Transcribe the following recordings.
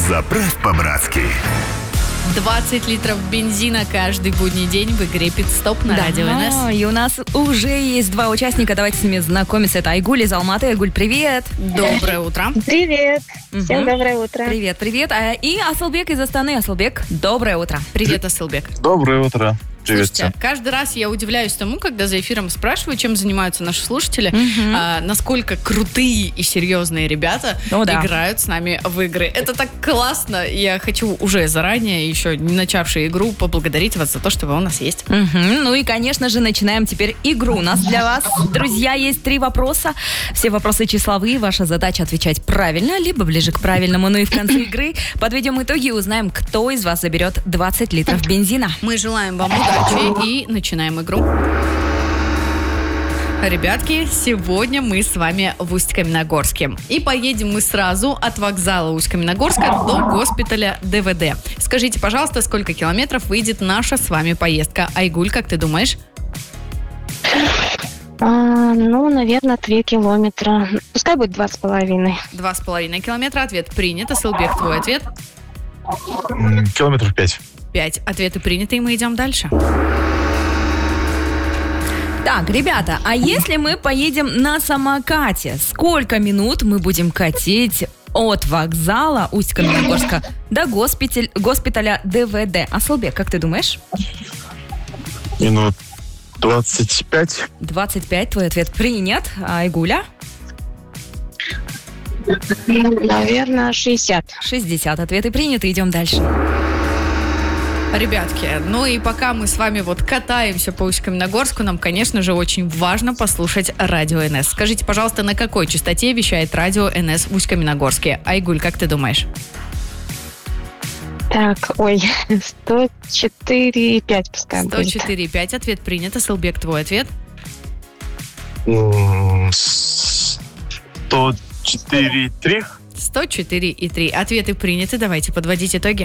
Заправь по-братски. 20 литров бензина каждый будний день в игре «Пит-стоп» на Радио НС. И у нас уже есть два участника. Давайте с ними знакомиться. Это Айгуль из Алматы. Айгуль, привет. Доброе утро. Привет. Всем доброе утро. Привет, привет. И Асылбек из Астаны. Асылбек, доброе утро. Привет, Асылбек. Доброе утро. Слушайте, каждый раз я удивляюсь тому, когда за эфиром спрашиваю, чем занимаются наши слушатели, насколько крутые и серьезные ребята играют с нами в игры. Это так классно. Я хочу уже заранее, еще не начавшие игру, поблагодарить вас за то, что вы у нас есть. Ну и, конечно же, начинаем теперь игру. У нас для вас, друзья, есть 3 вопроса. Все вопросы числовые. Ваша задача отвечать правильно, либо ближе к правильному. Ну и в конце игры подведем итоги и узнаем, кто из вас заберет 20 литров бензина. Мы желаем вам удачи и начинаем игру. Ребятки, сегодня мы с вами в Усть-Каменогорске. И поедем мы сразу от вокзала Усть-Каменогорска до госпиталя ДВД. Скажите, пожалуйста, сколько километров выйдет наша с вами поездка? Айгуль, как ты думаешь? Наверное, 3 километра. Пускай будет 2,5. 2,5 километра. Ответ принят. Асылбек, твой ответ? Километров 5. 5. Ответы приняты, и мы идем дальше. Так, ребята, а если мы поедем на самокате, сколько минут мы будем катить от вокзала Усть-Каменогорска до госпиталя ДВД? Асылбек, как ты думаешь? Минут 25. 25, твой ответ принят. А Айгуля? Наверное, 60. 60, ответы приняты, идем дальше. Ребятки, ну и пока мы с вами катаемся по Усть-Каменогорску, нам, конечно же, очень важно послушать Радио НС. Скажите, пожалуйста, на какой частоте вещает Радио НС в Усть-Каменогорске? Айгуль, как ты думаешь? Так, 104,5 пускай будет. 104,5, ответ принят. Асылбек, твой ответ? 104,3. 104,3. Ответы приняты. Давайте подводить итоги.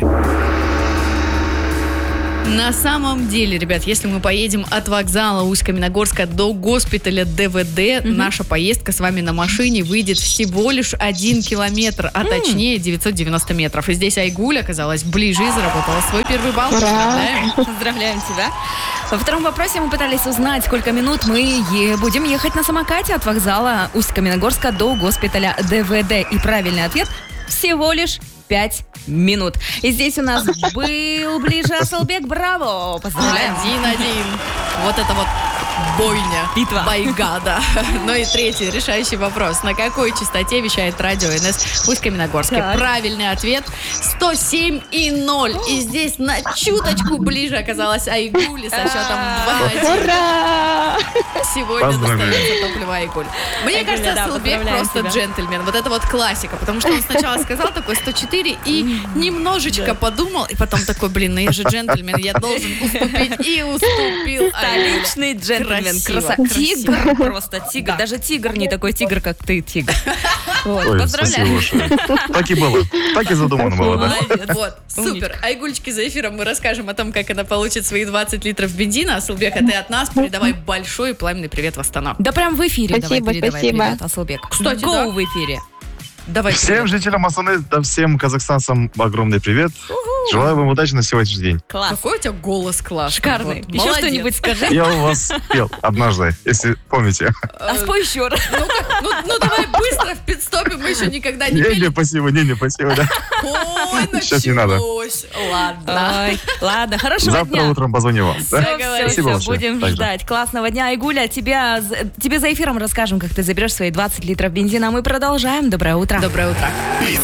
На самом деле, ребят, если мы поедем от вокзала Усть-Каменогорска до госпиталя ДВД, наша поездка с вами на машине выйдет всего лишь 1 километр, а точнее 990 метров. И здесь Айгуль оказалась ближе и заработала свой первый балл. Поздравляем тебя. Во втором вопросе мы пытались узнать, сколько минут мы будем ехать на самокате от вокзала Усть-Каменогорска до госпиталя ДВД. И правильный ответ – всего лишь 5 минут. И здесь у нас был ближе Асылбек. Браво! Поздравляем. 1-1. Вот это бойня. Битва. Байгада. Ну и третий решающий вопрос. На какой частоте вещает Радио НС в Усть-Каменогорске? Правильный ответ 107,0. И здесь на чуточку ближе оказалась Айгуль со счетом 2-1. Ура! Сегодня достается топливо Айгуль. Мне кажется, Асылбек просто джентльмен. Вот это классика. Потому что он сначала сказал такой 104 и немножечко подумал. И потом такой, ну я же джентльмен, я должен уступить. И уступил. Столичный джентльмен. Тигр, просто тигр. Даже тигр не такой тигр, как ты, тигр. Ой, поздравляю. спасибо. Так и было. Так и задумано было, да? Молодец. Супер. Айгульчики, за эфиром мы расскажем о том, как она получит свои 20 литров бензина. Асылбек, а ты от нас передавай большой пламенный привет в Астану. Да прям в эфире давай передавай привет, Асылбек. Кстати, Гоу в эфире. Давай. Всем жителям Астаны, всем казахстанцам огромный привет. Желаю вам удачи на сегодняшний день. Класс. Какой у тебя голос классный. Шикарный. Еще что-нибудь скажи. Я у вас пел однажды, если помните. А спой еще раз. Ну давай быстро в пит-стопе, мы еще никогда не пели. Не, спасибо, да. Ой, Сейчас не надо. Ладно. Ой, ладно, хорошего Завтра дня. утром позвоню вам. Да? Все, большое. будем Так же. ждать. Классного дня. Айгуля, тебе за эфиром расскажем, как ты заберешь свои 20 литров бензина. А мы продолжаем. Доброе утро. Доброе утро.